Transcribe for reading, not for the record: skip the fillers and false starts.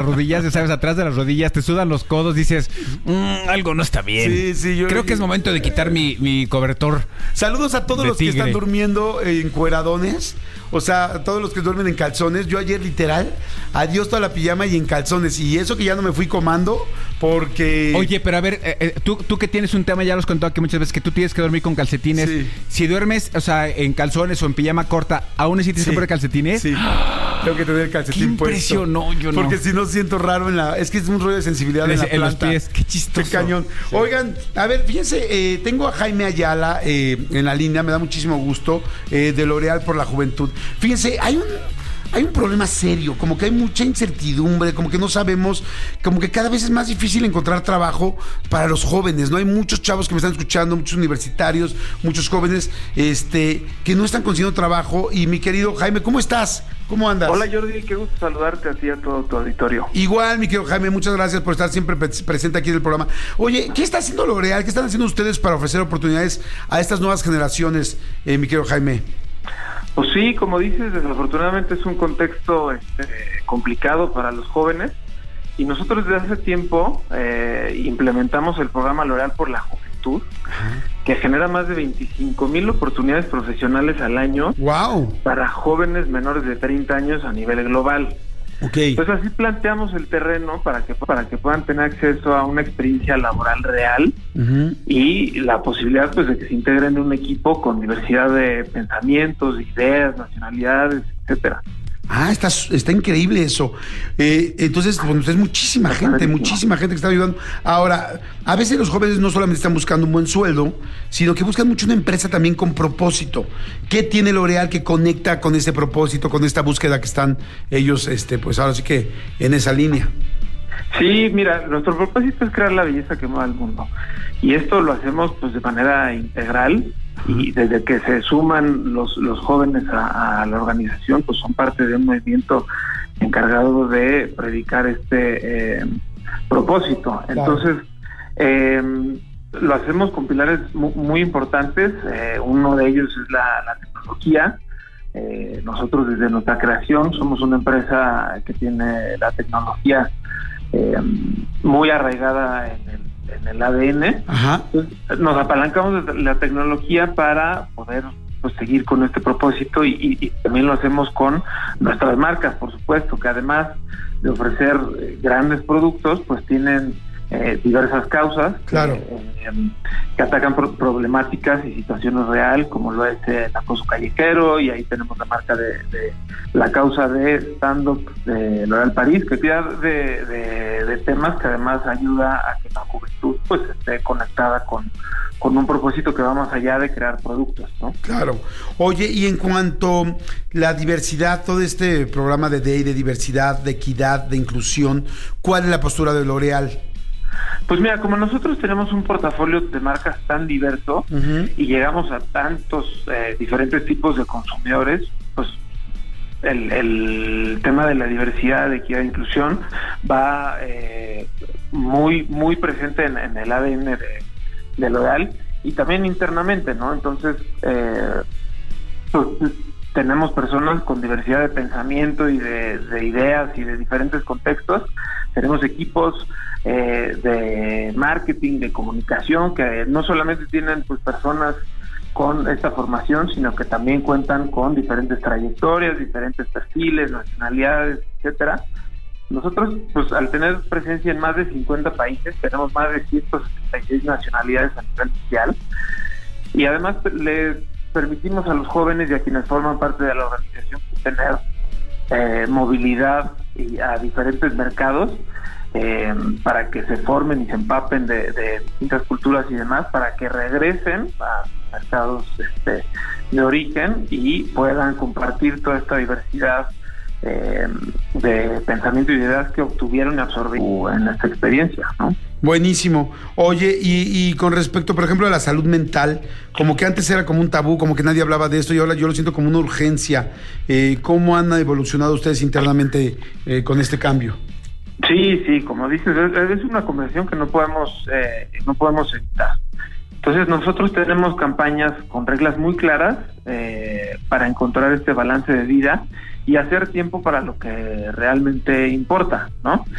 rodillas, ya sabes, atrás de las rodillas, te sudan los codos, dices, algo no está bien. Sí, yo creo que es momento de quitar mi cobertor. Saludos a todos los que están durmiendo en cueradones. O sea, todos los que duermen en calzones. Yo ayer, literal, adiós toda la pijama y en calzones. Y eso que ya no me fui comando porque... Oye, pero a ver, tú que tienes un tema, ya los contado aquí muchas veces, que tú tienes que dormir con calcetines. Sí. Si duermes, o sea, en calzones o en pijama corta, ¿aún así tienes que poner calcetines? Sí. Tengo que tener el calcetín puesto. No, yo no. Porque si no siento raro en la... Es que es un rollo de sensibilidad en la planta. Los pies, qué chistoso. Qué cañón. Sí. Oigan, a ver, fíjense, tengo a Jaime Ayala en la línea, me da muchísimo gusto, de L'Oréal por la Juventud. Fíjense, hay un problema serio, como que hay mucha incertidumbre, como que no sabemos, como que cada vez es más difícil encontrar trabajo para los jóvenes, ¿no? Hay muchos chavos que me están escuchando, muchos universitarios, muchos jóvenes, que no están consiguiendo trabajo. Y mi querido Jaime, ¿cómo estás? ¿Cómo andas? Hola Jordi, qué gusto saludarte a ti y a todo tu auditorio. Igual, mi querido Jaime, muchas gracias por estar siempre presente aquí en el programa. Oye, ¿qué está haciendo L'Oréal? ¿Qué están haciendo ustedes para ofrecer oportunidades a estas nuevas generaciones, mi querido Jaime? Pues sí, como dices, desafortunadamente es un contexto complicado para los jóvenes, y nosotros desde hace tiempo implementamos el programa L'Oréal por la Juventud, que genera más de 25,000 oportunidades profesionales al año. ¡Wow! Para jóvenes menores de 30 años a nivel global. Okay. Entonces así planteamos el terreno para que puedan tener acceso a una experiencia laboral real, y la posibilidad pues de que se integren en un equipo con diversidad de pensamientos, ideas, nacionalidades, etcétera. Ah, está increíble eso. Entonces, bueno, es muchísima gente que está ayudando. Ahora, a veces los jóvenes no solamente están buscando un buen sueldo, sino que buscan mucho una empresa también con propósito. ¿Qué tiene L'Oréal que conecta con ese propósito, con esta búsqueda que están ellos, pues ahora sí que en esa línea? Sí, mira, nuestro propósito es crear la belleza que mueva al mundo. Y esto lo hacemos pues de manera integral. Y desde que se suman los jóvenes a la organización, pues son parte de un movimiento encargado de predicar este propósito. Entonces, lo hacemos con pilares muy importantes. Uno de ellos es la tecnología. Nosotros desde nuestra creación somos una empresa que tiene la tecnología muy arraigada en el ADN. Entonces, nos apalancamos de la tecnología para poder pues seguir con este propósito, y también lo hacemos con nuestras marcas, por supuesto, que además de ofrecer grandes productos, pues tienen diversas causas. Claro. Que atacan problemáticas y situaciones reales, como lo es el acoso callejero, y ahí tenemos la marca de la causa de stand-up de L'Oréal París, que tira de temas que además ayuda a que la juventud pues esté conectada con un propósito que va más allá de crear productos, ¿no? Claro. Oye, y en cuanto a la diversidad, todo este programa de diversidad, de equidad, de inclusión, ¿cuál es la postura de L'Oréal? Pues mira, como nosotros tenemos un portafolio de marcas tan diverso, y llegamos a tantos diferentes tipos de consumidores, pues el tema de la diversidad, de equidad e inclusión va muy presente en el ADN de L'Oréal, y también internamente, ¿no? Entonces, pues, tenemos personas con diversidad de pensamiento y de ideas y de diferentes contextos. Tenemos equipos de marketing, de comunicación, que no solamente tienen pues personas con esta formación, sino que también cuentan con diferentes trayectorias, diferentes perfiles, nacionalidades, etcétera. Nosotros, pues al tener presencia en más de 50 países, tenemos más de 176 nacionalidades a nivel mundial, y además les permitimos a los jóvenes y a quienes forman parte de la organización tener movilidad a diferentes mercados, para que se formen y se empapen de distintas culturas y demás, para que regresen a mercados de origen y puedan compartir toda esta diversidad de pensamiento y de ideas que obtuvieron y absorbieron en esta experiencia, ¿no? Buenísimo. Oye, y con respecto, por ejemplo, a la salud mental, como que antes era como un tabú, como que nadie hablaba de esto, y ahora yo lo siento como una urgencia. ¿Cómo han evolucionado ustedes internamente con este cambio? Sí, como dices, es una conversación que no podemos evitar. Entonces nosotros tenemos campañas con reglas muy claras para encontrar este balance de vida y hacer tiempo para lo que realmente importa, ¿no?